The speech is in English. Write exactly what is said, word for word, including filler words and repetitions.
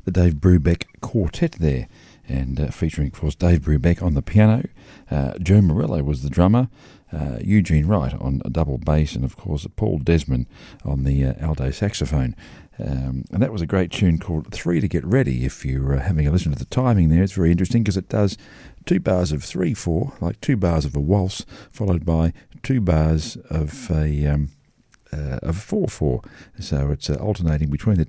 the Dave Brubeck Quartet there, and uh, featuring, of course, Dave Brubeck on the piano, uh, Joe Morello was the drummer, uh, Eugene Wright on a double bass, and, of course, Paul Desmond on the uh, alto saxophone. Um, and that was a great tune called Three to Get Ready. If you're uh, having a listen to the timing there, it's very interesting because it does two bars of three four, like two bars of a waltz, followed by two bars of a um, uh, of four four. So it's uh, alternating between the